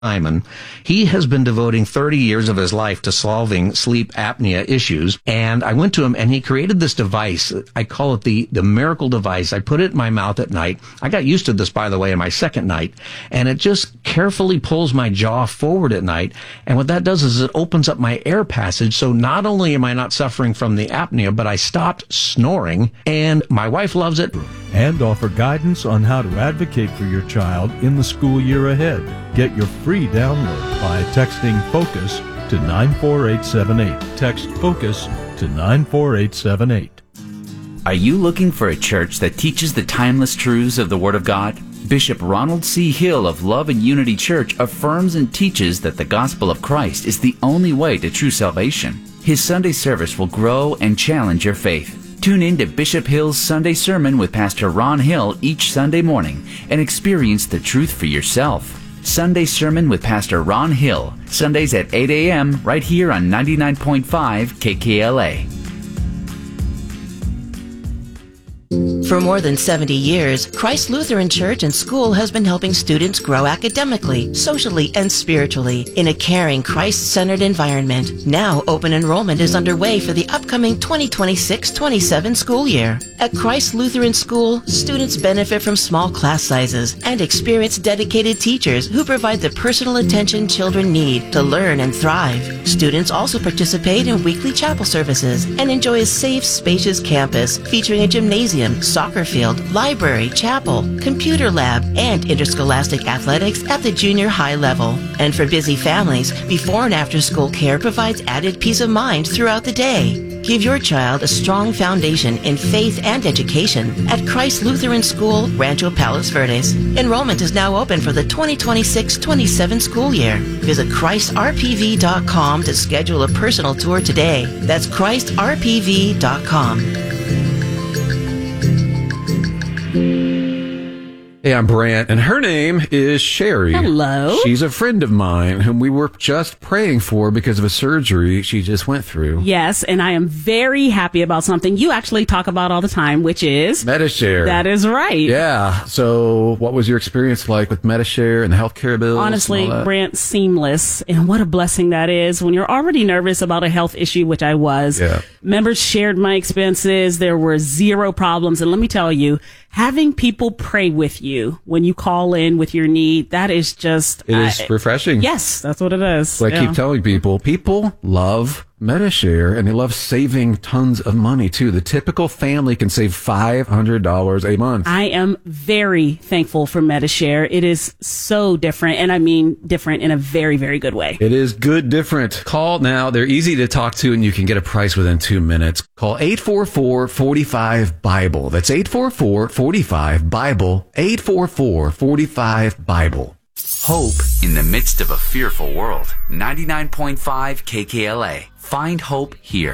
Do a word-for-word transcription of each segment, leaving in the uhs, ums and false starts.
Simon. He has been devoting thirty years of his life to solving sleep apnea issues. And I went to him and he created this device. I call it the, the miracle device. I put it in my mouth at night. I got used to this, by the way, in my second night. And it just carefully pulls my jaw forward at night. And what that does is it opens up my air passage. So not only am I not suffering from the apnea, but I stopped snoring. And my wife loves it. And offer guidance on how to advocate for your child in the school year ahead. Get your free download by texting FOCUS to nine four eight seven eight. Text FOCUS to nine four eight seven eight. Are you looking for a church that teaches the timeless truths of the Word of God? Bishop Ronald C. Hill of Love and Unity Church affirms and teaches that the gospel of Christ is the only way to true salvation. His Sunday service will grow and challenge your faith. Tune in to Bishop Hill's Sunday Sermon with Pastor Ron Hill each Sunday morning and experience the truth for yourself. Sunday Sermon with Pastor Ron Hill, Sundays at eight a.m. right here on ninety-nine point five K K L A. For more than seventy years, Christ Lutheran Church and School has been helping students grow academically, socially, and spiritually in a caring, Christ-centered environment. Now, open enrollment is underway for the upcoming twenty twenty-six twenty-seven school year. At Christ Lutheran School, students benefit from small class sizes and experienced dedicated teachers who provide the personal attention children need to learn and thrive. Students also participate in weekly chapel services and enjoy a safe, spacious campus featuring a gymnasium, soccer field, library, chapel, computer lab, and interscholastic athletics at the junior high level. And for busy families, before and after school care provides added peace of mind throughout the day. Give your child a strong foundation in faith and education at Christ Lutheran School, Rancho Palos Verdes. Enrollment is now open for the twenty twenty-six twenty-seven school year. Visit Christ R P V dot com to schedule a personal tour today. That's Christ R P V dot com. Hey, I'm Brant, and her name is Sherry. Hello. She's a friend of mine whom we were just praying for because of a surgery she just went through. Yes, and I am very happy about something you actually talk about all the time, which is... Medi-Share. That is right. Yeah. So what was your experience like with Medi-Share and the healthcare bills? Honestly, Brant, seamless. And what a blessing that is when you're already nervous about a health issue, which I was. Yeah. Members shared my expenses. There were zero problems. And let me tell you, having people pray with you when you call in with your need, that is just... It is I, refreshing. Yes, that's what it is. So I yeah. keep telling people, people love Medi-Share, and they love saving tons of money, too. The typical family can save five hundred dollars a month. I am very thankful for Medi-Share. It is so different, and I mean different in a very, very good way. It is good different. Call now. They're easy to talk to, and you can get a price within two minutes. Call eight four four, four five, BIBLE. That's eight four four, four five, BIBLE. eight four four, four five, BIBLE. Hope in the midst of a fearful world. ninety-nine point five K K L A. Find hope here.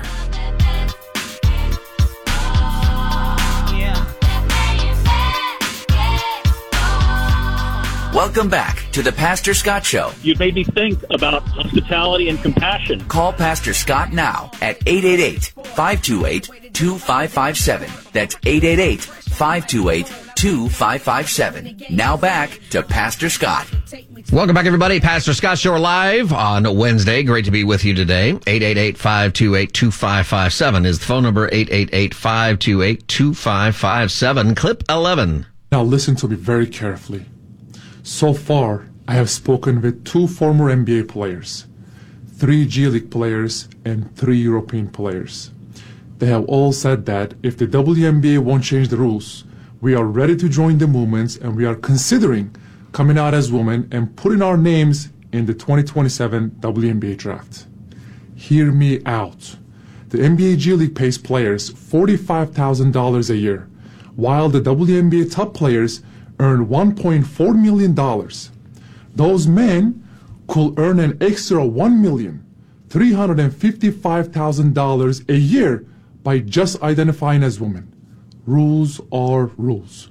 Welcome back to the Pastor Scott Show. You made me think about hospitality and compassion. Call Pastor Scott now at eight eight eight, five two eight, two five five seven. That's eight eight eight, five two eight, two five five seven. Now back to Pastor Scott. Welcome back, everybody. Pastor Scott Show live on Wednesday. Great to be with you today. eight eight eight, five two eight, two five five seven is the phone number. eight eight eight, five two eight, two five five seven. Clip eleven. Now listen to me very carefully. So far, I have spoken with two former N B A players, three G League players, and three European players. They have all said that if the W N B A won't change the rules, we are ready to join the movements, and we are considering coming out as women and putting our names in the twenty twenty-seven W N B A draft. Hear me out. The N B A G League pays players forty-five thousand dollars a year, while the W N B A top players earn one point four million dollars. Those men could earn an extra one million three hundred fifty-five thousand dollars a year by just identifying as women. Rules are rules.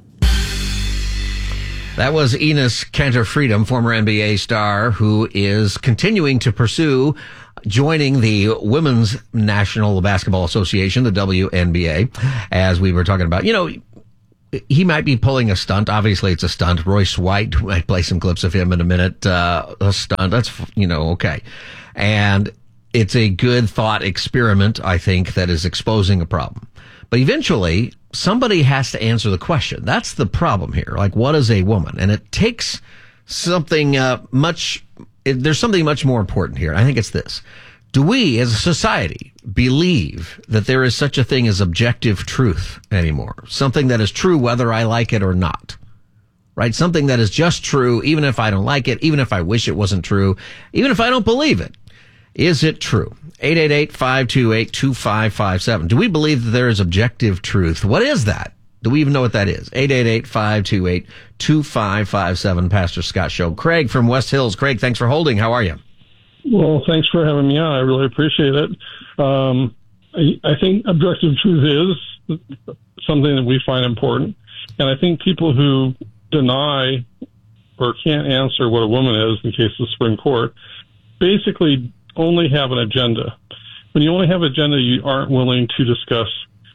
That was Enes Kanter Freedom, former N B A star, who is continuing to pursue joining the Women's National Basketball Association, the W N B A, as we were talking about. You know, he might be pulling a stunt. Obviously, it's a stunt. Royce White, might play some clips of him in a minute. Uh, a stunt. That's, you know, okay. And it's a good thought experiment, I think, that is exposing a problem. But eventually, somebody has to answer the question. That's the problem here. Like, what is a woman? And it takes something uh, much, it, there's something much more important here. I think it's this. Do we, as a society, believe that there is such a thing as objective truth anymore? Something that is true whether I like it or not, right? Something that is just true even if I don't like it, even if I wish it wasn't true, even if I don't believe it. Is it true? eight eight eight, five two eight, two five five seven. Do we believe that there is objective truth? What is that? Do we even know what that is? eight eight eight, five two eight, two five five seven, Pastor Scott Show. Craig from West Hills. Craig, thanks for holding. How are you? Well, thanks for having me on. I really appreciate it. Um, I, I think objective truth is something that we find important. And I think people who deny or can't answer what a woman is, in case of the Supreme Court, basically only have an agenda. When you only have an agenda, you aren't willing to discuss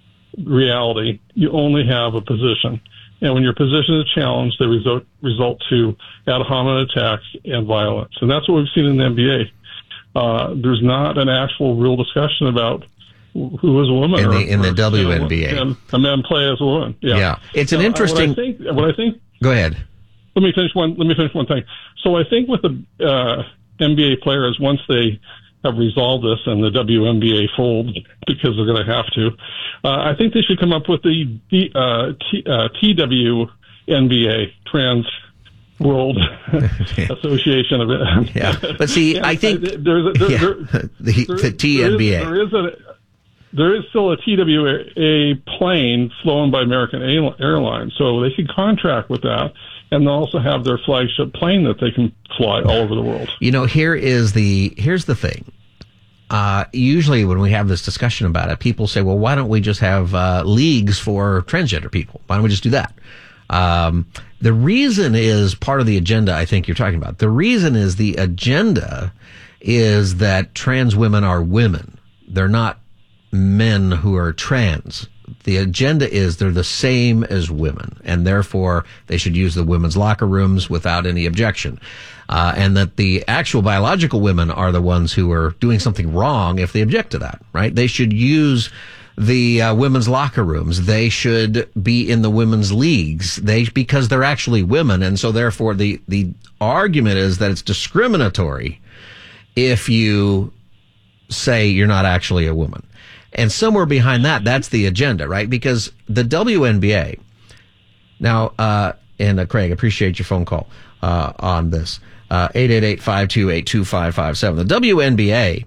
reality. You only have a position. And when your position is challenged, they result, result to ad hominem attacks and violence. And that's what we've seen in the N B A. Uh, there's not an actual real discussion about who is a woman. In the, or, in the or W N B A. And a man play as a woman. Yeah. yeah. It's an now, interesting... What I think, what I think, Go ahead. Let me finish one, let me finish one thing. So I think with the uh, N B A players, once they have resolved this and the W N B A folds, because they're going to have to, uh, I think they should come up with the, the uh, T, uh, T W N B A, Trans World Association of it. Yeah, but see, I think there's a, there, yeah, there, the, there, the T N B A. There is, there is a there is still a T W A plane flown by American Airlines, so they could contract with that, and they'll also have their flagship plane that they can fly all over the world. You know, here is the here's the thing. Uh, usually when we have this discussion about it, people say, well, why don't we just have uh, leagues for transgender people? Why don't we just do that? Um, the reason is part of the agenda I think you're talking about. The reason is the agenda is that trans women are women. They're not men who are trans. The agenda is they're the same as women, and therefore they should use the women's locker rooms without any objection. Uh, and that the actual biological women are the ones who are doing something wrong if they object to that, right? They should use the uh, women's locker rooms. They should be in the women's leagues. They because they're actually women, and so therefore the the argument is that it's discriminatory if you say you're not actually a woman. And somewhere behind that, that's the agenda, right? Because the W N B A now, uh, and uh, Craig, appreciate your phone call uh, on this. Uh, eight eight eight, five two eight, two five five seven. The W N B A.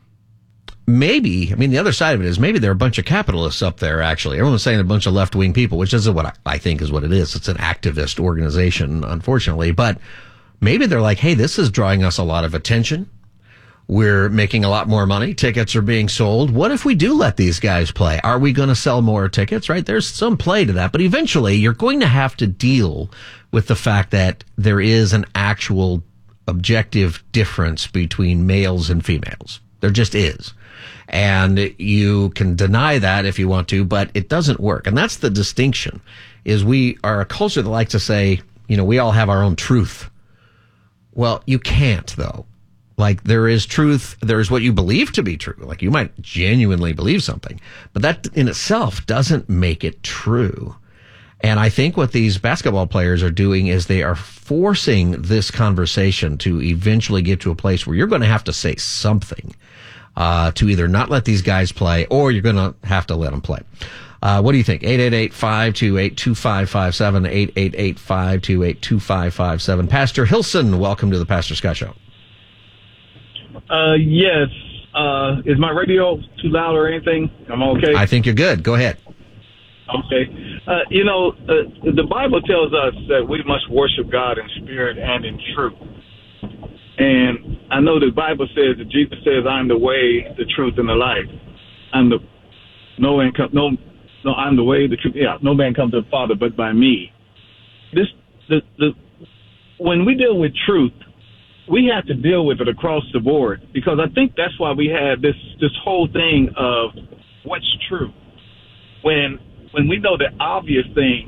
Maybe, I mean, the other side of it is maybe there are a bunch of capitalists up there, actually. Everyone's saying a bunch of left-wing people, which is what I, I think is what it is. It's an activist organization, unfortunately. But maybe they're like, hey, this is drawing us a lot of attention. We're making a lot more money. Tickets are being sold. What if we do let these guys play? Are we going to sell more tickets, right? There's some play to that. But eventually, you're going to have to deal with the fact that there is an actual objective difference between males and females. There just is. And you can deny that if you want to, but it doesn't work. And that's the distinction, is we are a culture that likes to say, you know, we all have our own truth. Well, you can't, though. Like, there is truth, there is what you believe to be true. Like, you might genuinely believe something, but that in itself doesn't make it true. And I think what these basketball players are doing is they are forcing this conversation to eventually get to a place where you're going to have to say something. Uh, to either not let these guys play or you're going to have to let them play. Uh, what do you think? eight eight eight, five two eight, two five five seven, eight eight eight, five two eight, two five five seven. Pastor Hilson, welcome to the Pastor Scott Show. Uh, yes. Uh, is my radio too loud or anything? Am I okay? I think you're good. Go ahead. Okay. Uh, you know, uh, the Bible tells us that we must worship God in spirit and in truth. And I know the Bible says that Jesus says, "I'm the way, the truth, and the life." I'm the no man come, no no. I'm the way, the truth. Yeah, no man comes to the Father but by me. This the the when we deal with truth, we have to deal with it across the board, because I think that's why we have this this whole thing of what's true. When when we know the obvious thing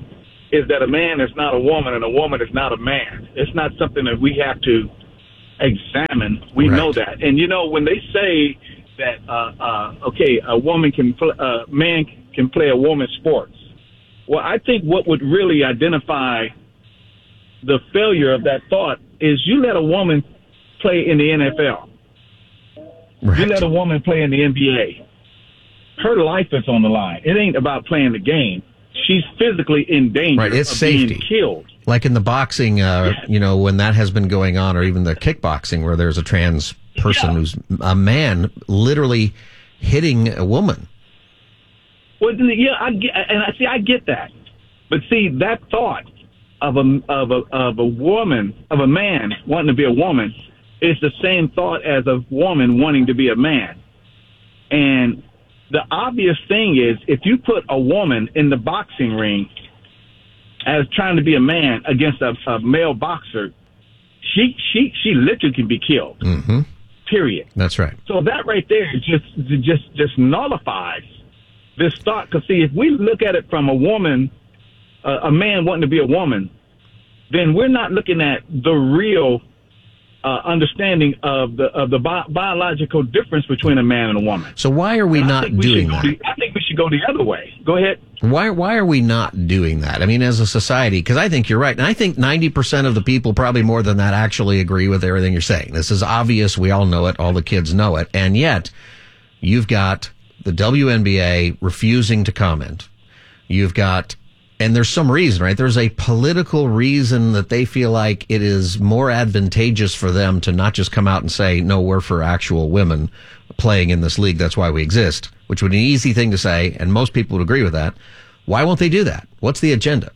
is that a man is not a woman and a woman is not a man. It's not something that we have to examine. We Right. know that. And, you know, when they say that, uh, uh, okay, a woman can, pl- uh, man can play a woman's sports, well, I think what would really identify the failure of that thought is you let a woman play in the N F L. Right. You let a woman play in the N B A. Her life is on the line. It ain't about playing the game. She's physically in danger Right, it's of safety. being killed. Like in the boxing, uh, you know, when that has been going on, or even the kickboxing where there's a trans person Yeah. who's a man literally hitting a woman. Well, yeah, I get, and I see, I get that, but see, that thought of a of a of a woman of a man wanting to be a woman is the same thought as a woman wanting to be a man. And the obvious thing is, if you put a woman in the boxing ring as trying to be a man against a, a male boxer, she she she literally can be killed. Mm-hmm. Period. That's right. So that right there just just just nullifies this thought. Because see, if we look at it from a woman, uh, a man wanting to be a woman, then we're not looking at the real uh, understanding of the of the bi- biological difference between a man and a woman. So why are we And I not think we doing should go that? the- I think we should go the other way. Go ahead. Why why are we not doing that? I mean, as a society, because I think you're right. And I think ninety percent of the people, probably more than that, actually agree with everything you're saying. This is obvious. We all know it. All the kids know it. And yet, you've got the W N B A refusing to comment. You've got, and there's some reason, right? There's a political reason that they feel like it is more advantageous for them to not just come out and say, no, we're for actual women playing in this league. That's why we exist, which would be an easy thing to say. And most people would agree with that. Why won't they do that? What's the agenda?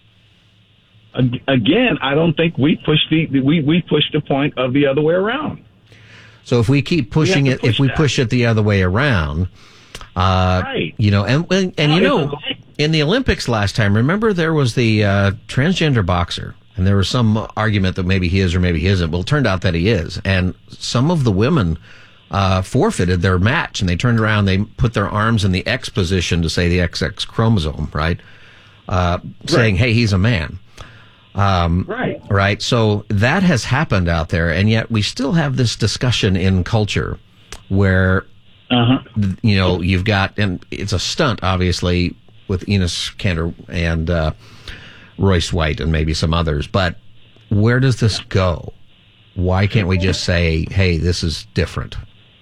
Ag- Again, I don't think we push the we we push the point of the other way around. So if we keep pushing to it, push if we that. push it the other way around, uh, Right. you know, and, and, and you No, know, it's a- in the Olympics last time, remember there was the, uh, transgender boxer, and there was some argument that maybe he is or maybe he isn't. Well, it turned out that he is. And some of the women, uh, forfeited their match, and they turned around, they put their arms in the X position to say the X X chromosome, right? Uh, saying, hey, he's a man. Um, Right. Right. So that has happened out there. And yet we still have this discussion in culture where, Uh-huh. you know, you've got, and it's a stunt, obviously, with Enos Kanter and uh, Royce White and maybe some others. But where does this go? Why can't we just say, hey, this is different?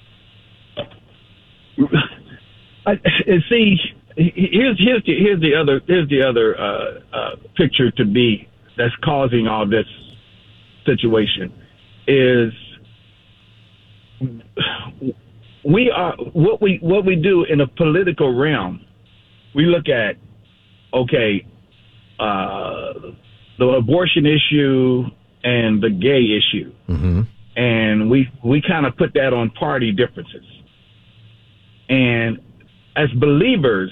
I, and see, here's here's the here's the other here's the other uh, uh, picture to be that's causing all this situation is we are what we what we do in a political realm. We look at okay, uh, the abortion issue and the gay issue, Mm-hmm. and we we kind of put that on party differences. And as believers,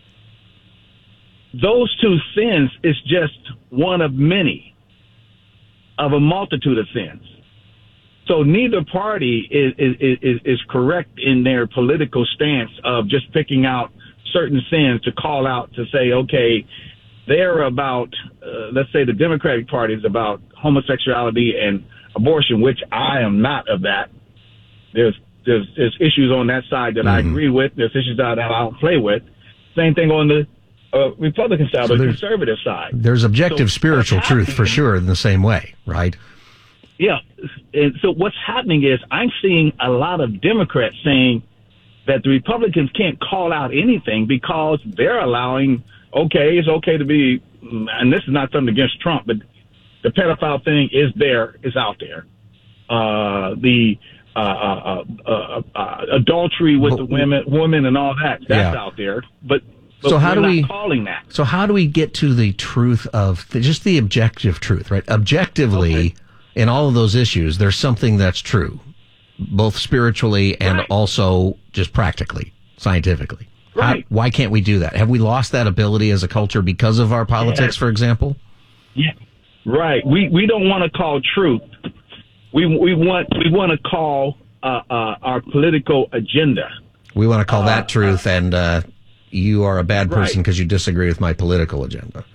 those two sins is just one of many, of a multitude of sins. So neither party is is, is, is correct in their political stance of just picking out certain sins to call out to say, okay, they're about, uh, let's say the Democratic Party is about homosexuality and abortion, which I am not of that. There's There's, there's issues on that side that I Mhm. agree with. There's issues that I don't play with. Same thing on the uh, Republican side, So or the there's- conservative side. There's objective So spiritual what's truth for happening- sure in the same way, right? Yeah. And so what's happening is I'm seeing a lot of Democrats saying that the Republicans can't call out anything because they're allowing, okay, it's okay to be, and this is not something against Trump, but the pedophile thing is there, is out there. Uh, the Uh, uh, uh, uh, uh, adultery with But- the women, women, and all that. That's Yeah. out there. But, but So how we're do not we- calling that? So how do we get to the truth of the, just the objective truth, right? Objectively, Okay. in all of those issues, there's something that's true, both spiritually and Right. also just practically, scientifically. How- Right. why can't we do that? Have we lost that ability as a culture because of our politics, for example? Yeah. Right. We we don't want to call truth. We we want we want to call uh, uh, our political agenda. We want to call that truth, and uh, you are a bad person Right. because you disagree with my political agenda.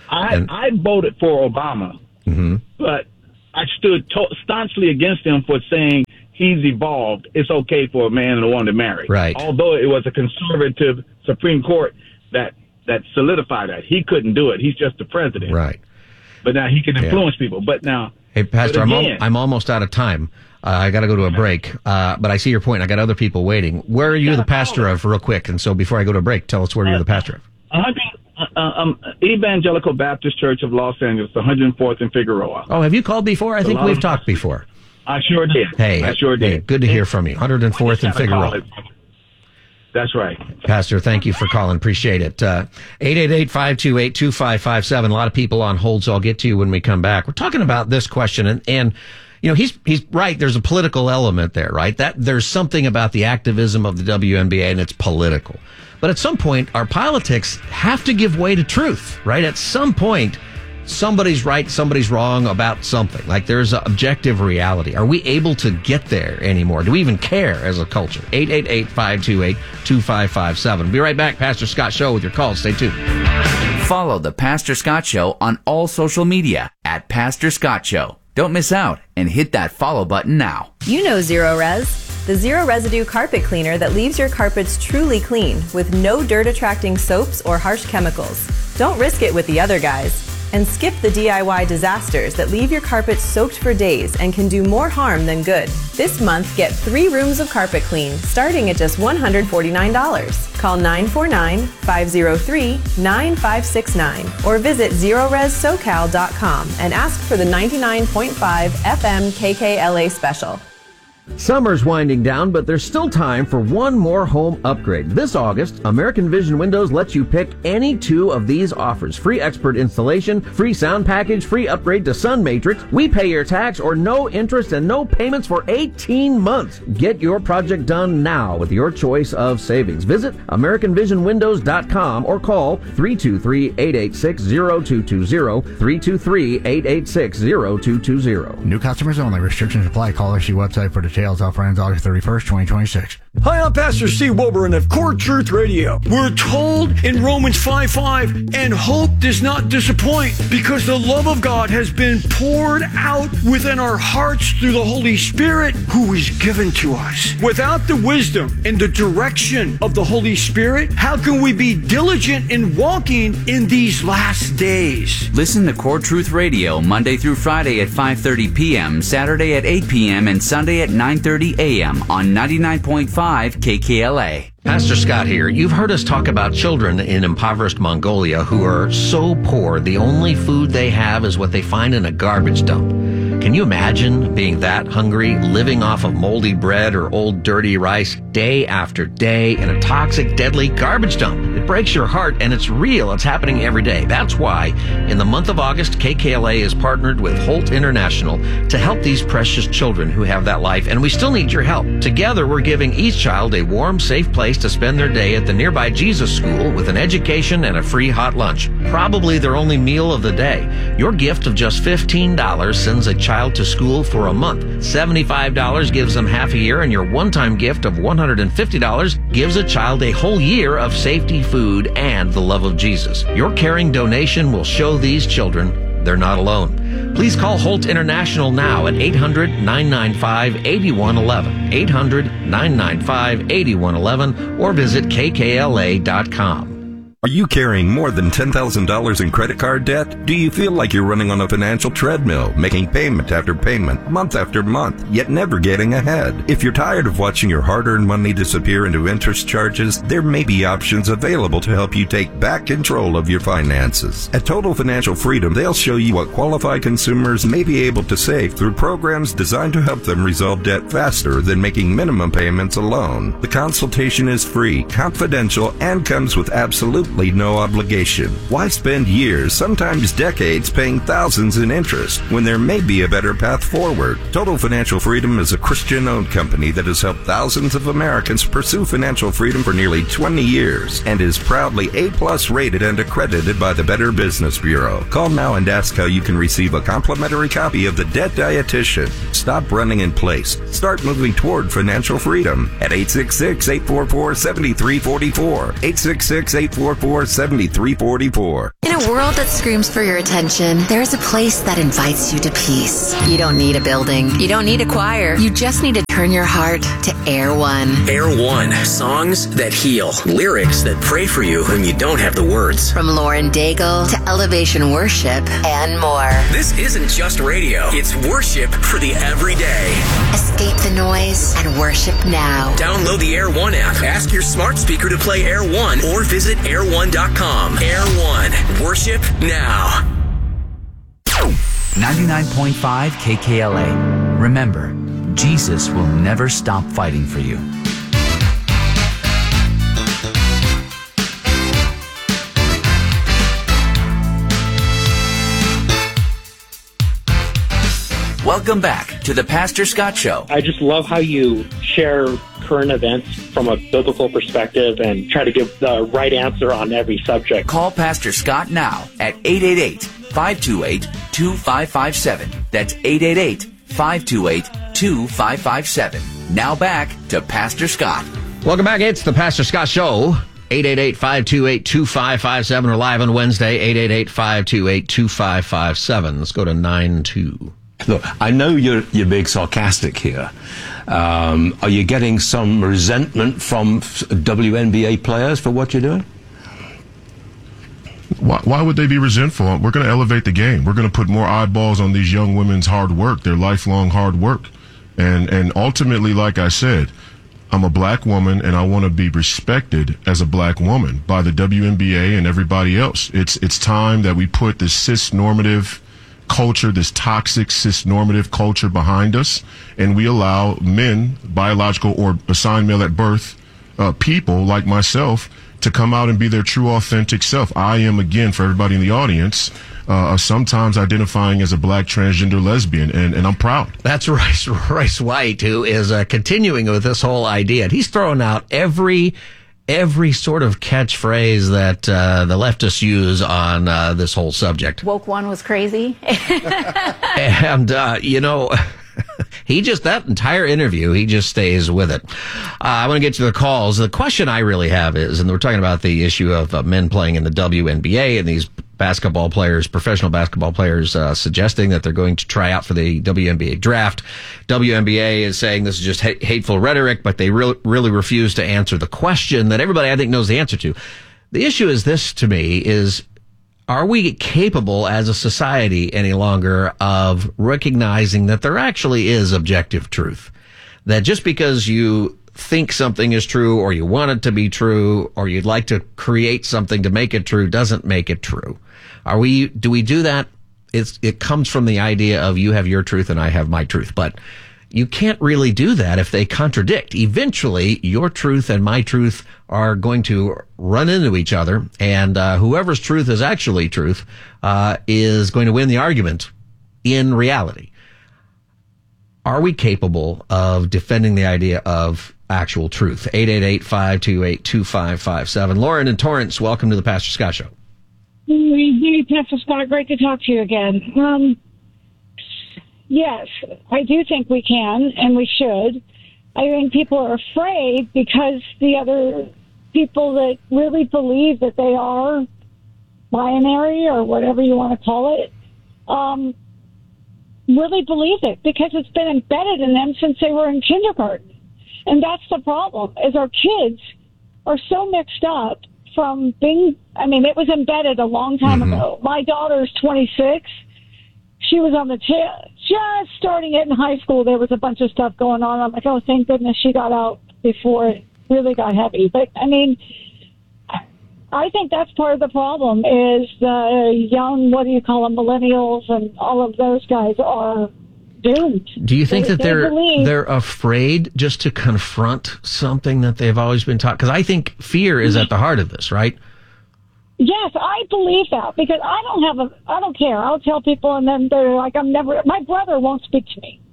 I, And- I voted for Obama, Mm-hmm. but I stood to- staunchly against him for saying he's evolved. It's okay for a man and a woman to marry. Right. Although it was a conservative Supreme Court that, that solidified that. He couldn't do it. He's just the president. Right. But now he can Yeah. influence people. But now, Hey, Pastor, but I'm, al- again- I'm almost out of time. Uh, I got to go to a break, uh, but I see your point. I got other people waiting. Where are you the pastor of, real quick? And so before I go to a break, tell us where you're the pastor of. one hundred, uh, um, Evangelical Baptist Church of Los Angeles, one hundred fourth and Figueroa. Oh, have you called before? I think we've talked before. I sure did. Hey, I sure hey, did. good to hear from you. one hundred fourth and Figueroa. That's right. Pastor, thank you for calling. Appreciate it. Uh, eight eight eight, five two eight, two five five seven. A lot of people on hold, so I'll get to you when we come back. We're talking about this question, and, and you know, he's he's right. There's a political element there, right? That there's something about the activism of the W N B A, and it's political. But at some point, our politics have to give way to truth, right? At some point, somebody's right, somebody's wrong about something. Like there's an objective reality. Are we able to get there anymore? Do we even care as a culture? eight eight eight, five two eight, two five five seven. Be right back. Pastor Scott Show with your calls. Stay tuned. Follow the Pastor Scott Show on all social media at Pastor Scott Show. Don't miss out and hit that follow button now. You know Zero Res, the zero residue carpet cleaner that leaves your carpets truly clean with no dirt attracting soaps or harsh chemicals. Don't risk it with the other guys. And skip the D I Y disasters that leave your carpet soaked for days and can do more harm than good. This month, get three rooms of carpet clean, starting at just one hundred forty-nine dollars. Call nine four nine, five zero three, nine five six nine or visit zero res socal dot com and ask for the ninety-nine point five F M K K L A special. Summer's winding down, but there's still time for one more home upgrade. This August, American Vision Windows lets you pick any two of these offers. Free expert installation, free sound package, free upgrade to Sun Matrix. We pay your tax or no interest and no payments for eighteen months. Get your project done now with your choice of savings. Visit american vision windows dot com or call three two three, eight eight six, zero two two zero, three two three, eight eight six, zero two two zero. New customers only. Restrictions apply. Call or see website for details. Offer ends August thirty-first, twenty twenty-six. Hi, I'm Pastor Steve Wilburn of Core Truth Radio. We're told in Romans five five, and hope does not disappoint because the love of God has been poured out within our hearts through the Holy Spirit who is given to us. Without the wisdom and the direction of the Holy Spirit, how can we be diligent in walking in these last days? Listen to Core Truth Radio Monday through Friday at five thirty p.m., Saturday at eight p.m., and Sunday at nine thirty a.m. on ninety-nine point five K K L A. Pastor Scott here. You've heard us talk about children in impoverished Mongolia who are so poor the only food they have is what they find in a garbage dump. Can you imagine being that hungry, living off of moldy bread or old dirty rice day after day in a toxic, deadly garbage dump? It breaks your heart, and it's real. It's happening every day. That's why in the month of August, K K L A is partnered with Holt International to help these precious children who have that life, and we still need your help. Together, we're giving each child a warm, safe place to spend their day at the nearby Jesus School with an education and a free hot lunch. Probably their only meal of the day. Your gift of just fifteen dollars sends a child to school for a month. seventy-five dollars gives them half a year, and your one-time gift of one hundred fifty dollars gives a child a whole year of safety, food, and the love of Jesus. Your caring donation will show these children they're not alone. Please call Holt International now at eight hundred, nine nine five, eight one one one, eight hundred, nine nine five, eight one one one, or visit K K L A dot com. Are you carrying more than ten thousand dollars in credit card debt? Do you feel like you're running on a financial treadmill, making payment after payment, month after month, yet never getting ahead? If you're tired of watching your hard-earned money disappear into interest charges, there may be options available to help you take back control of your finances. At Total Financial Freedom, they'll show you what qualified consumers may be able to save through programs designed to help them resolve debt faster than making minimum payments alone. The consultation is free, confidential, and comes with absolutely no obligation. Why spend years, sometimes decades, paying thousands in interest when there may be a better path forward? Total Financial Freedom is a Christian-owned company that has helped thousands of Americans pursue financial freedom for nearly twenty years and is proudly A-plus rated and accredited by the Better Business Bureau. Call now and ask how you can receive a complimentary copy of The Debt Dietitian. Stop running in place. Start moving toward financial freedom at eight six six, eight four four, seven three four four, eight six six, eight four four, seven three four four. In a world that screams for your attention, there's a place that invites you to peace. You don't need a building. You don't need a choir. You just need to turn your heart to Air One. Air One. Songs that heal. Lyrics that pray for you when you don't have the words. From Lauren Daigle to Elevation Worship and more. This isn't just radio. It's worship for the everyday. Escape the noise and worship now. Download the Air One app. Ask your smart speaker to play Air One or visit air one dot com. Air One. Worship now. ninety-nine point five K K L A. Remember, Jesus will never stop fighting for you. Welcome back to the Pastor Scott Show. I just love how you share current events from a biblical perspective and try to give the right answer on every subject. Call Pastor Scott now at eight eight eight, five two eight, two five five seven. That's eight eight eight, five two eight, two five five seven. Now back to Pastor Scott. Welcome back. It's the Pastor Scott Show. eight eight eight, five two eight, two five five seven or live on Wednesday, eight eight eight, five two eight, two five five seven. Let's go to nine two. Look, I know you're you're being sarcastic here. Um, are you getting some resentment from W N B A players for what you're doing? Why, why would they be resentful? We're going to elevate the game. We're going to put more eyeballs on these young women's hard work, their lifelong hard work. And and ultimately, like I said, I'm a black woman and I want to be respected as a black woman by the W N B A and everybody else. It's it's time that we put this cis-normative culture, this toxic cis-normative culture behind us, and we allow men, biological or assigned male at birth, uh, people like myself, to come out and be their true, authentic self. I am, again, for everybody in the audience, uh, sometimes identifying as a black transgender lesbian, and, and I'm proud. That's Rice, Rice White, who is uh, continuing with this whole idea. And he's throwing out every every sort of catchphrase that uh, the leftists use on uh, this whole subject. Woke one was crazy. And, uh, you know, he just, that entire interview, he just stays with it. Uh, I want to get to the calls. The question I really have is, and we're talking about the issue of uh, men playing in the W N B A and these basketball players, professional basketball players, uh, suggesting that they're going to try out for the W N B A draft. W N B A is saying this is just ha- hateful rhetoric, but they re- really refuse to answer the question that everybody, I think, knows the answer to. The issue is this, to me, is are we capable as a society any longer of recognizing that there actually is objective truth? That just because you think something is true or you want it to be true or you'd like to create something to make it true doesn't make it true. Are we, do we do that? It's, it comes from the idea of you have your truth and I have my truth, but you can't really do that if they contradict. Eventually, your truth and my truth are going to run into each other, and uh, whoever's truth is actually truth uh, is going to win the argument in reality. Are we capable of defending the idea of actual truth? eight eight eight, five two eight, two five five seven. Lauren and Torrance, welcome to the Pastor Scott Show. Hey, Pastor Scott, great to talk to you again. Um, yes, I do think we can, and we should. I think people are afraid because the other people that really believe that they are binary or whatever you want to call it, um, really believe it because it's been embedded in them since they were in kindergarten. And that's the problem, is our kids are so mixed up from being, I mean, it was embedded a long time mm-hmm. ago. My daughter's twenty-six. She was on the tail, just starting it in high school. There was a bunch of stuff going on. I'm like, oh, thank goodness she got out before it really got heavy. But, I mean, I think that's part of the problem is the young, what do you call them, millennials and all of those guys are doomed. Do you think they, that they're they believe, they're afraid just to confront something that they've always been taught? Because I think fear is at the heart of this, right? Yes, I believe that because I don't have a, I don't care. I'll tell people and then they're like, I'm never, my brother won't speak to me.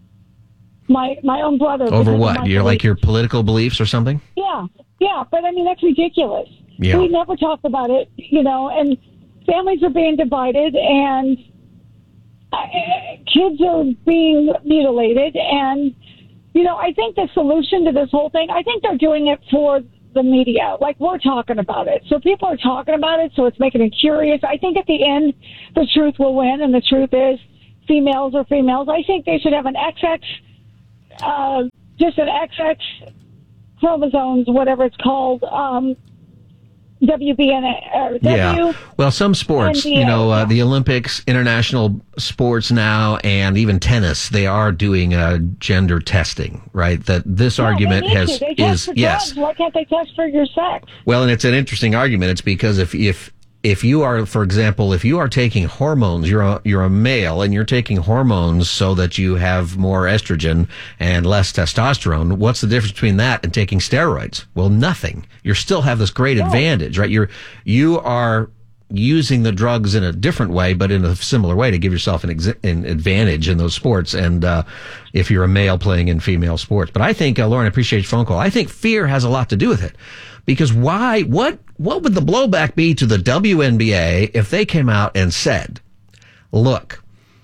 My, my own brother. Over what? You're like your political beliefs or something? Yeah. Yeah. But I mean, that's ridiculous. Yeah. We never talked about it, you know, and families are being divided and uh, kids are being mutilated. And, you know, I think the solution to this whole thing, I think they're doing it for the media. Like, we're talking about it. So people are talking about it, so it's making it curious. I think at the end, the truth will win, and the truth is females are females. I think they should have an X X, uh, just an X X chromosomes, whatever it's called, um, W B N A, or W. Yeah. Well, some sports, N B A, you know, uh, yeah. the Olympics, international sports now, and even tennis, they are doing uh, gender testing, right? That this No, argument they need has to. They test is for yes. drugs. Why can't they test for your sex? Well, and it's an interesting argument. It's because if if if you are, for example, if you are taking hormones, you're a, you're a male and you're taking hormones so that you have more estrogen and less testosterone. What's the difference between that and taking steroids? Well, nothing. You still have this great advantage, right? You're you are using the drugs in a different way, but in a similar way to give yourself an, ex- an advantage in those sports. And uh, if you're a male playing in female sports, but I think uh, Lauren, I appreciate your phone call. I think fear has a lot to do with it. Because why, what, what would the blowback be to the W N B A if they came out and said, look,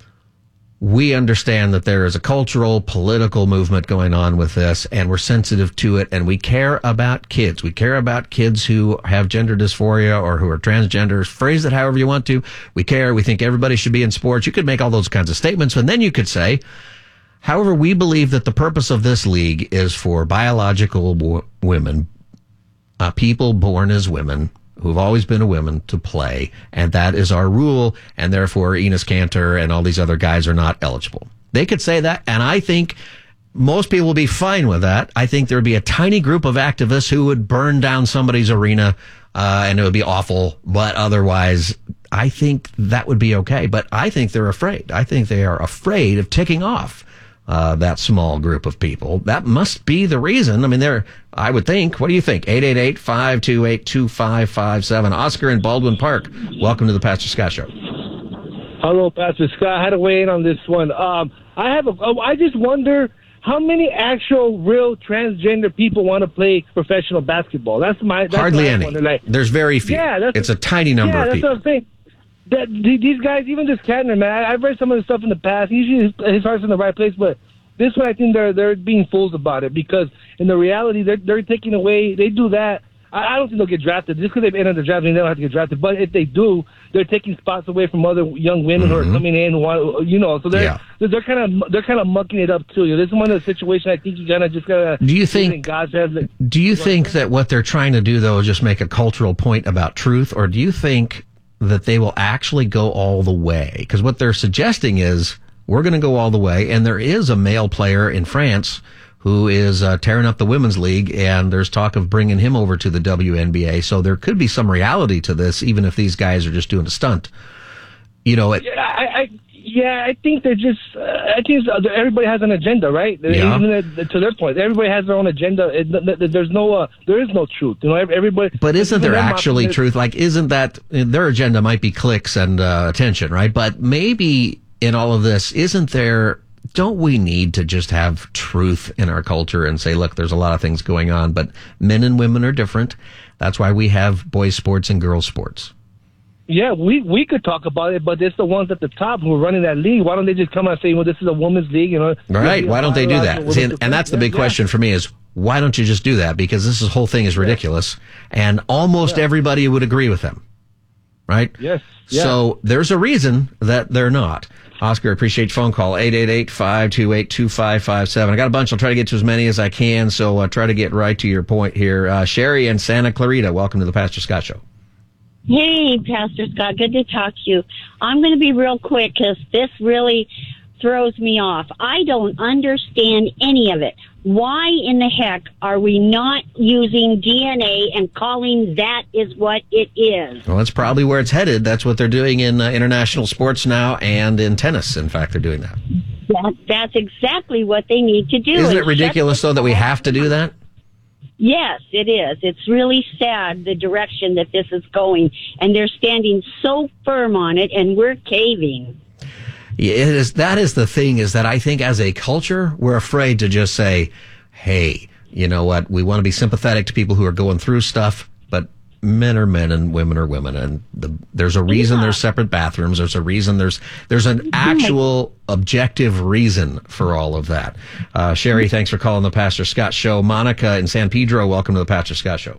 we understand that there is a cultural, political movement going on with this, and we're sensitive to it, and we care about kids. We care about kids who have gender dysphoria or who are transgender. Phrase it however you want to. We care. We think everybody should be in sports. You could make all those kinds of statements, and then you could say, however, we believe that the purpose of this league is for biological w- women, Uh, people born as women who've always been a woman to play, and that is our rule, and therefore Enes Kanter and all these other guys are not eligible. They could say that, and I think most people will be fine with that. I think there would be a tiny group of activists who would burn down somebody's arena, uh, and it would be awful, but otherwise, I think that would be okay. But I think they're afraid. I think they are afraid of ticking off Uh, that small group of people. That must be the reason. I mean, they're, I would think, what do you think? eight eight eight, five two eight, two five five seven. Oscar in Baldwin Park. Welcome to the Pastor Scott Show. Hello, Pastor Scott. I had to weigh in on this one. Um, I have a, I just wonder how many actual real transgender people want to play professional basketball. That's my, that's Hardly what I any. wonder. Like, There's very few. Yeah, that's, it's a tiny number yeah, of that's people. what I'm saying. That these guys, even this Kantner, man, I, I've read some of the stuff in the past. Usually his, his heart's in the right place, but this one I think they're they're being fools about it, because in the reality they're they're taking away. They do that. I, I don't think they'll get drafted just because they've entered the draft. They don't have to get drafted, but if they do, they're taking spots away from other young women Mm-hmm. who are coming in. Who want, you know, so they're Yeah. they're, they're kind of they're kind of mucking it up too. This is one of the situations I think you gotta just gotta. Do you put it think- in God's hands. Do you think that what they're trying to do, though, is just make a cultural point about truth, or do you think that they will actually go all the way? Because what they're suggesting is we're going to go all the way, and there is a male player in France who is uh, tearing up the women's league, and there's talk of bringing him over to the W N B A. So there could be some reality to this, even if these guys are just doing a stunt. You know, it, Yeah, I, I yeah, I think they're just. Uh, I think it's- everybody has an agenda, right? Yeah. Even at- to their point, everybody has their own agenda. It, th- th- there's no, uh, there is no truth. You know, everybody. But isn't there Them actually optimists- truth? Like, isn't that their agenda might be clicks and uh, attention, right? But maybe in all of this, isn't there, don't we need to just have truth in our culture and say, look, there's a lot of things going on, but men and women are different. That's why we have boys sports and girls sports. Yeah, we we could talk about it, but it's the ones at the top who are running that league. Why don't they just come out and say, well, this is a women's league? You know, Right. Why don't they do that? See, and, and that's the big Yeah. question for me is, why don't you just do that? Because this is- whole thing is ridiculous. And almost Yeah. everybody would agree with them. Right? Yes. Yeah. So there's a reason that they're not. Oscar, appreciate your phone call. eight eight eight, five two eight, two five five seven. I got a bunch. I'll try to get to as many as I can. So uh, try to get right to your point here. Uh, Sherry and Santa Clarita, welcome to the Pastor Scott Show. Hey, Pastor Scott, good to talk to you. I'm going to be real quick because this really throws me off. I don't understand any of it. Why in the heck are we not using D N A and calling that is what it is? Well, that's probably where it's headed. That's what they're doing in uh, international sports now and in tennis. In fact, they're doing that. That, that's exactly what they need to do. Isn't And it ridiculous, though, that we have to do that? Yes, it is. It's really sad the direction that this is going, and they're standing so firm on it, and we're caving. Yeah, it is. That is the thing, is that I think as a culture, we're afraid to just say, hey, you know what? We want to be sympathetic to people who are going through stuff, but men are men and women are women, and the, there's a reason Yeah. there's separate bathrooms. There's a reason there's there's an actual objective reason for all of that. Uh, Sherry, thanks for calling the Pastor Scott Show. Monica in San Pedro, welcome to the Pastor Scott Show.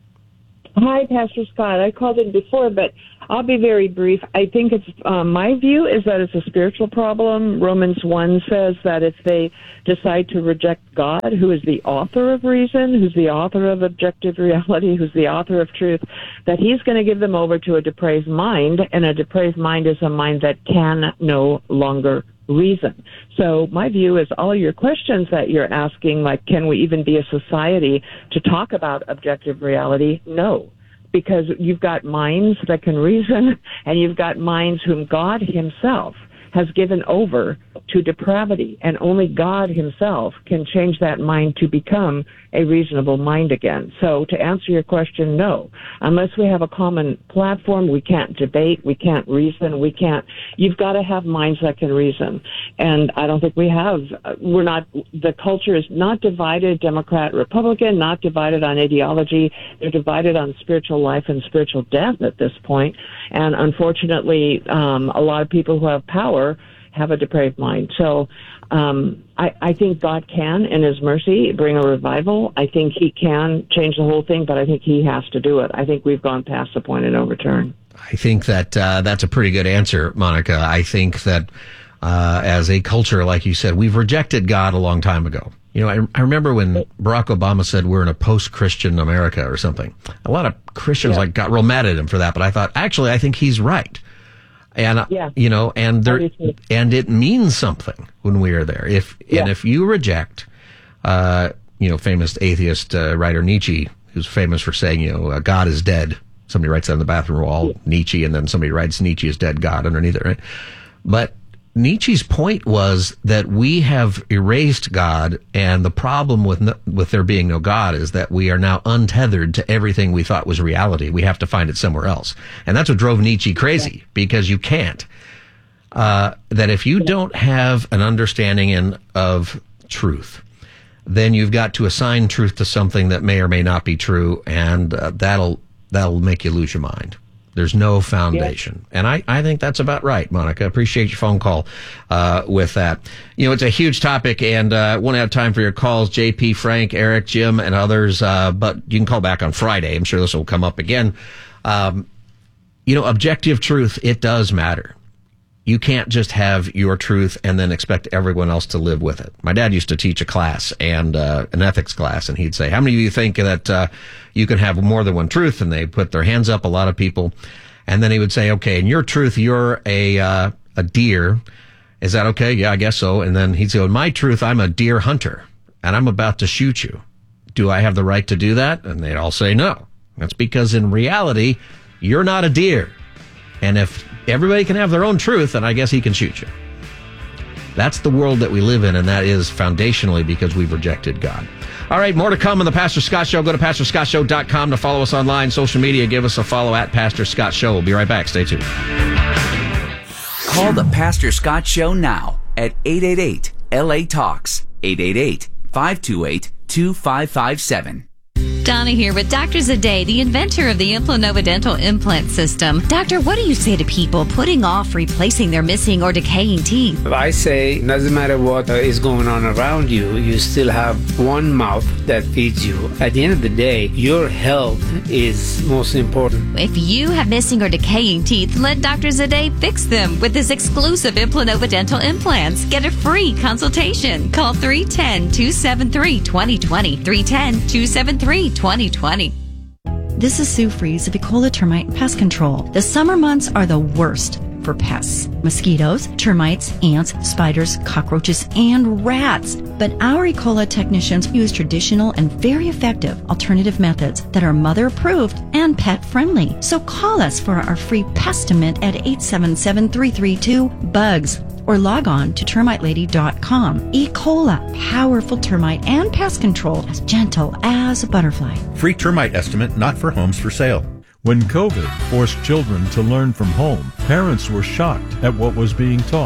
Hi, Pastor Scott. I called in before, but I'll be very brief. I think it's um, my view is that it's a spiritual problem. Romans one says that if they decide to reject God, who is the author of reason, who's the author of objective reality, who's the author of truth, that he's going to give them over to a depraved mind, and a depraved mind is a mind that can no longer reason. So my view is all of your questions that you're asking, like, can we even be a society to talk about objective reality? No. Because you've got minds that can reason, and you've got minds whom God himself has given over to depravity, and only God himself can change that mind to become a reasonable mind again. So to answer your question, no. Unless we have a common platform, we can't debate, we can't reason, we can't, you've got to have minds that can reason. And I don't think we have, we're not, the culture is not divided, Democrat, Republican, not divided on ideology. They're divided on spiritual life and spiritual death at this point. And unfortunately, um, a lot of people who have power have a depraved mind. So um, I, I think God can, in his mercy, bring a revival. I think he can change the whole thing, but I think he has to do it. I think we've gone past the point of no return. I think that uh, that's a pretty good answer, Monica. I think that uh, as a culture, like you said, we've rejected God a long time ago. You know, I, I remember when Barack Obama said we're in a post-Christian America or something. A lot of Christians Yeah. like got real mad at him for that, but I thought, actually, I think he's right. And, uh, Yeah. you know, and there, and it means something when we are there. If, Yeah. and if you reject, uh, you know, famous atheist, uh, writer Nietzsche, who's famous for saying, you know, uh, God is dead. Somebody writes that on the bathroom wall, yeah. Nietzsche, and then somebody writes Nietzsche is dead, God underneath it, right? But Nietzsche's point was that we have erased God, and the problem with no, with there being no God is that we are now untethered to everything we thought was reality. We have to find it somewhere else. And that's what drove Nietzsche crazy, because you can't. Uh, that if you don't have an understanding in, of truth, then you've got to assign truth to something that may or may not be true, and uh, that'll that'll make you lose your mind. There's no foundation. Yeah. And I, I think that's about right, Monica. Appreciate your phone call uh, with that. You know, it's a huge topic, and I uh, won't have time for your calls, J P, Frank, Eric, Jim, and others, uh, but you can call back on Friday. I'm sure this will come up again. Um, you know, objective truth, it does matter. You can't just have your truth and then expect everyone else to live with it. My dad used to teach a class, and uh, an ethics class, and he'd say, how many of you think that uh, you can have more than one truth? And they put their hands up, a lot of people. And then he would say, okay, in your truth, you're a uh, a deer. Is that okay? Yeah, I guess so. And then he'd say, in my truth, I'm a deer hunter, and I'm about to shoot you. Do I have the right to do that? And they'd all say no. That's because in reality, you're not a deer. And if everybody can have their own truth, then I guess he can shoot you. That's the world that we live in, and that is foundationally because we've rejected God. All right, more to come on the Pastor Scott Show. Go to pastor scott show dot com to follow us online, social media. Give us a follow at Pastor Scott Show. We'll be right back. Stay tuned. Call the Pastor Scott Show now at eight eight eight L A Talks, eight eight eight, five two eight, two five five seven. Donna here with Doctor Zade, the inventor of the Implanova Dental Implant System. Doctor, what do you say to people putting off replacing their missing or decaying teeth? I say, it doesn't matter what is going on around you, you still have one mouth that feeds you. At the end of the day, your health is most important. If you have missing or decaying teeth, let Doctor Zade fix them with his exclusive Implanova Dental Implants. Get a free consultation. Call three one zero, two seven three, two zero two zero, three one zero, two seven three, twenty twenty. This is Sue Fries of Ecola Termite Pest Control. The summer months are the worst for pests. Mosquitoes, termites, ants, spiders, cockroaches, and rats. But our Ecola technicians use traditional and very effective alternative methods that are mother approved and pet friendly. So call us for our free Pestimate at eight seven seven, three three two, BUGS. Or log on to termite lady dot com. Ecola, powerful termite and pest control, as gentle as a butterfly. Free termite estimate not for homes for sale. When COVID forced children to learn from home, parents were shocked at what was being taught.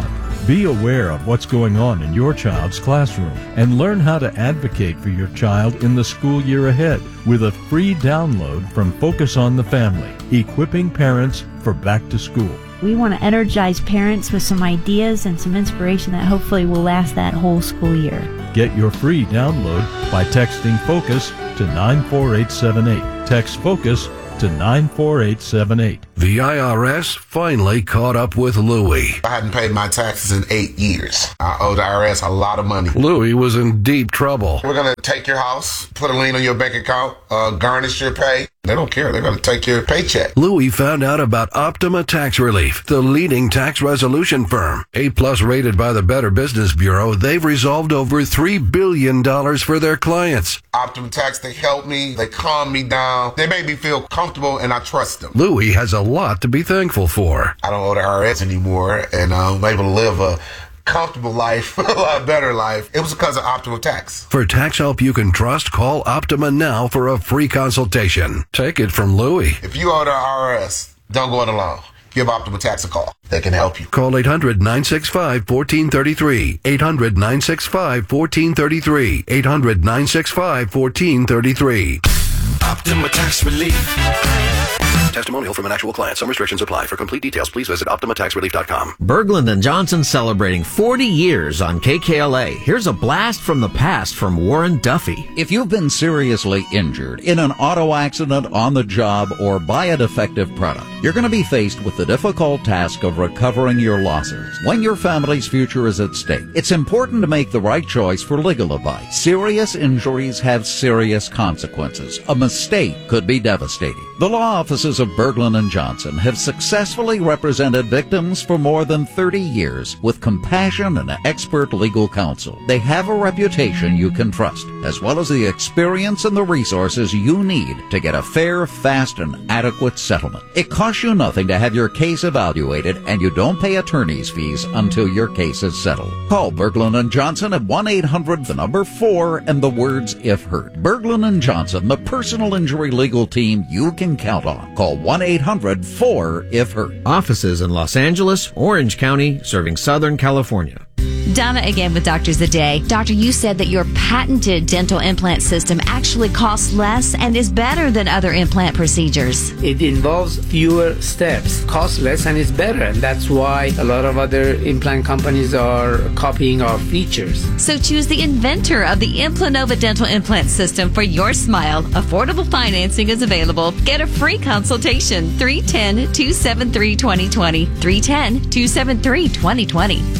Be aware of what's going on in your child's classroom and learn how to advocate for your child in the school year ahead with a free download from Focus on the Family, equipping parents for back to school. We want to energize parents with some ideas and some inspiration that hopefully will last that whole school year. Get your free download by texting FOCUS to nine four eight seven eight. Text FOCUS to nine four eight seven eight. The I R S finally caught up with Louie. I hadn't paid my taxes in eight years. I owe the I R S a lot of money. Louie was in deep trouble. We're going to take your house, put a lien on your bank account, uh, garnish your pay. They don't care. They're going to take your paycheck. Louie found out about Optima Tax Relief, the leading tax resolution firm. A-plus rated by the Better Business Bureau, they've resolved over three billion dollars for their clients. Optima Tax, they help me. They calm me down. They make me feel comfortable, and I trust them. Louie has a lot to be thankful for. I don't owe the I R S anymore, and I'm able to live a comfortable life, a lot better life. It was because of Optima Tax. For tax help you can trust, call Optima now for a free consultation. Take it from Louie. If you owe the I R S, don't go it alone. Give Optima Tax a call. They can help you. Call eight hundred nine six five one four three three. eight hundred nine six five one four three three. eight hundred nine six five one four three three. Optima Tax Relief. Testimonial from an actual client. Some restrictions apply. For complete details, please visit optima tax relief dot com. Berglund and Johnson celebrating forty years on K K L A. Here's a blast from the past from Warren Duffy. If you've been seriously injured in an auto accident, on the job, or by a defective product, you're going to be faced with the difficult task of recovering your losses. When your family's future is at stake, it's important to make the right choice for legal advice. Serious injuries have serious consequences. A mistake could be devastating. The law offices of Berglund and Johnson have successfully represented victims for more than thirty years with compassion and expert legal counsel. They have a reputation you can trust, as well as the experience and the resources you need to get a fair, fast, and adequate settlement. It costs you nothing to have your case evaluated, and you don't pay attorney's fees until your case is settled. Call Berglund and Johnson at one eight hundred, the number four, and the words if hurt. Berglund and Johnson, the personal injury legal team you can count on. Call one eight hundred four if hurt. Offices in Los Angeles, Orange County, serving Southern California. Donna again with Doctors a Day. Doctor, you said that your patented dental implant system actually costs less and is better than other implant procedures. It involves fewer steps, costs less, and is better. And that's why a lot of other implant companies are copying our features. So choose the inventor of the Implanova dental implant system for your smile. Affordable financing is available. Get a free consultation. three one zero, two seven three, two zero two zero. three one zero, two seven three, two zero two zero.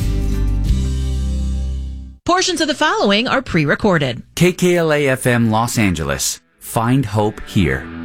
Portions of the following are pre-recorded. K K L A F M Los Angeles. Find hope here.